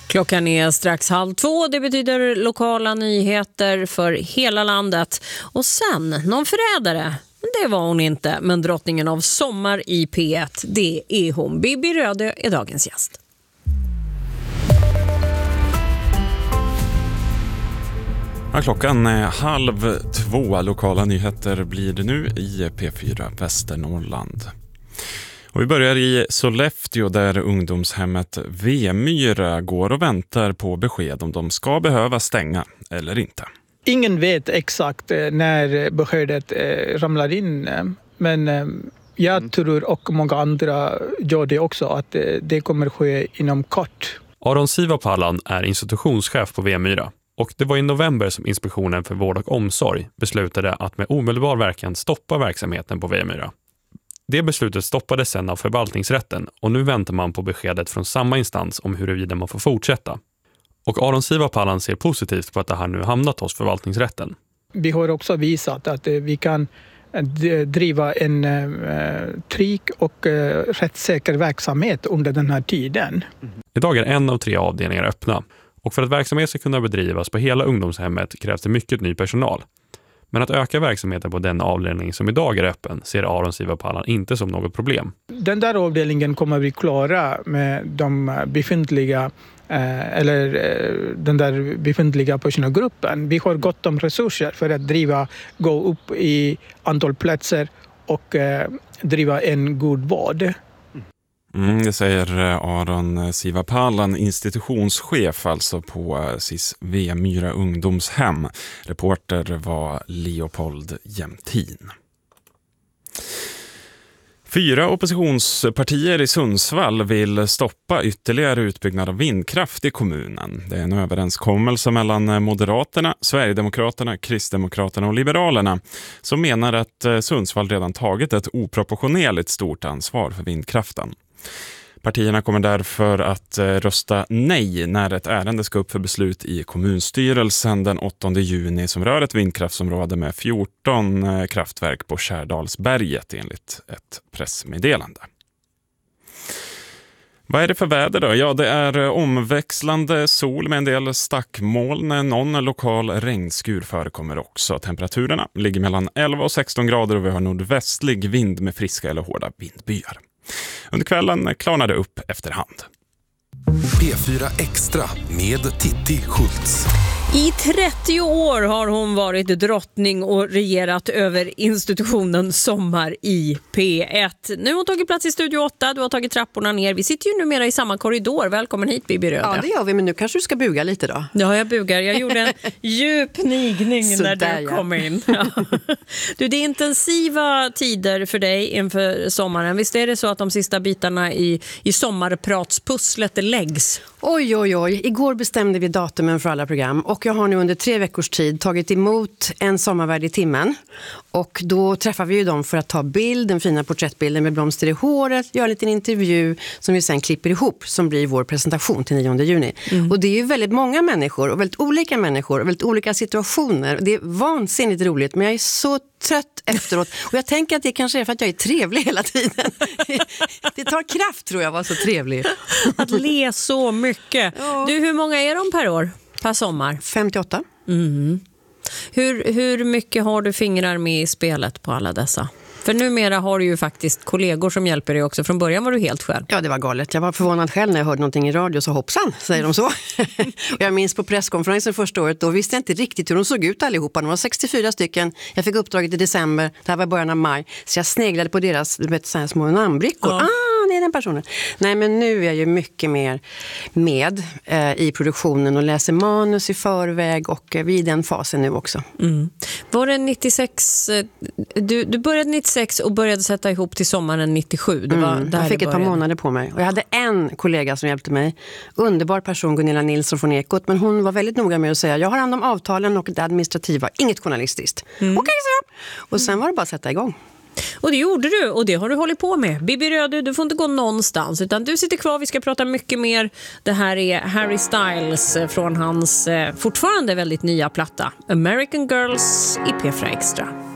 Klockan är strax 1:30. Det betyder lokala nyheter för hela landet. Och sen, någon förrädare. Det var hon inte, men drottningen av sommar i P1, det är hon. Bibi Röde är dagens gäst. Ja, klockan är 1:30. Lokala nyheter blir det nu i P4 Västernorrland. Och vi börjar i Sollefteå där ungdomshemmet Vemyra går och väntar på besked om de ska behöva stänga eller inte. Ingen vet exakt när beskedet ramlar in, men jag tror och många andra gör det också att det kommer ske inom kort. Aron Sivapalan är institutionschef på Vemyra. Och det var i november som Inspektionen för vård och omsorg beslutade att med omedelbar verkan stoppa verksamheten på Vemyra. Det beslutet stoppades sedan av förvaltningsrätten och nu väntar man på beskedet från samma instans om huruvida man får fortsätta. Och Aron Sivapalan ser positivt på att det här nu hamnat hos förvaltningsrätten. Vi har också visat att vi kan driva en trygg och rättssäker verksamhet under den här tiden. Idag är 1 av 3 avdelningar öppna. Och för att verksamhet ska kunna bedrivas på hela ungdomshemmet krävs det mycket ny personal. Men att öka verksamheten på den avdelning som idag är öppen ser Aron Sivapalan inte som något problem. Den där avdelningen kommer vi klara med de befintliga den där befintliga personalgruppen. Vi har gott om resurser för att gå upp i antal platser och driva en god vård. Det säger Aron Sivapalan, institutionschef alltså på SIS Vemyra ungdomshem. Reporter var Leopold Jämtin. 4 oppositionspartier i Sundsvall vill stoppa ytterligare utbyggnad av vindkraft i kommunen. Det är en överenskommelse mellan Moderaterna, Sverigedemokraterna, Kristdemokraterna och Liberalerna som menar att Sundsvall redan tagit ett oproportionerligt stort ansvar för vindkraften. Partierna kommer därför att rösta nej när ett ärende ska upp för beslut i kommunstyrelsen den 8 juni som rör ett vindkraftsområde med 14 kraftverk på Kärdalsberget enligt ett pressmeddelande. Vad är det för väder då? Ja, det är omväxlande sol med en del stackmoln. Någon lokal regnskur förekommer också. Temperaturerna ligger mellan 11 och 16 grader och vi har nordvästlig vind med friska eller hårda vindbyar. Under kvällen klarnar det upp efterhand. P4 Extra med Titti Schultz. I 30 år har hon varit drottning och regerat över institutionen Sommar i P1. Nu har hon tagit plats i Studio 8, du har tagit trapporna ner. Vi sitter ju numera i samma korridor. Välkommen hit, Bibi Röde. Ja, det gör vi, men nu kanske du ska buga lite då. Ja, jag bugar. Jag gjorde en djup nigning när du kom in. Ja. Du, det är intensiva tider för dig inför sommaren. Visst är det så att de sista bitarna i sommarpratspusslet läggs? Oj. Igår bestämde vi datumen för alla program och jag har nu under 3 veckors tid tagit emot en sommarvärd i timmen. Och då träffar vi ju dem för att ta den fina porträttbilden med blomster i håret, göra en liten intervju som vi sen klipper ihop som blir vår presentation till 9 juni. Och det är ju väldigt många människor och väldigt olika människor och väldigt olika situationer. Det är vansinnigt roligt, men jag är så trött efteråt. Och jag tänker att det kanske är för att jag är trevlig hela tiden. Det tar kraft, tror jag, var så trevlig. Att le så mycket. Ja. Du, hur många är de per år? Per sommar? 58. Hur mycket har du fingrar med i spelet på alla dessa? För numera har du ju faktiskt kollegor som hjälper dig också. Från början var du helt själv. Ja, det var galet. Jag var förvånad själv när jag hörde någonting i radio, så hoppsan, säger de så. Och jag minns på presskonferensen första året, då visste jag inte riktigt hur de såg ut allihopa. De var 64 stycken. Jag fick uppdraget i december, det här var början av maj. Så jag sneglade på deras så här små namnbrickor. Ja. Det är den personen. Nej, men nu är jag ju mycket mer med i produktionen och läser manus i förväg och vi är i den fasen nu också. Var det 96, du började 96 och började sätta ihop till sommaren 97. Det var där jag fick ett par månader på mig och jag hade en kollega som hjälpte mig. Underbar person, Gunilla Nilsson från Ekot, men hon var väldigt noga med att säga jag har hand om avtalen och det administrativa, inget journalistiskt. Okej, så jag. Och sen var det bara att sätta igång. Och det gjorde du och det har du hållit på med. Bibi Röde, du får inte gå någonstans utan du sitter kvar, vi ska prata mycket mer. Det här är Harry Styles från hans fortfarande väldigt nya platta American Girls i P4 Extra.